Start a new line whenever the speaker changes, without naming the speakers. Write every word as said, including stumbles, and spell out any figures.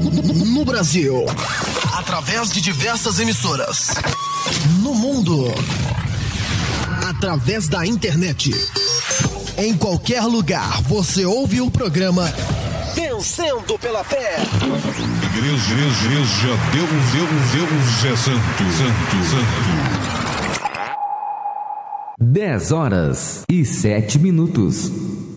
No Brasil, através de diversas emissoras. No mundo, através da internet. Em qualquer lugar, você ouve o programa Vencendo pela Fé.
Igreja, igreja, Deus, Deus, Deus é santo, santo, santo.
dez horas e sete minutos.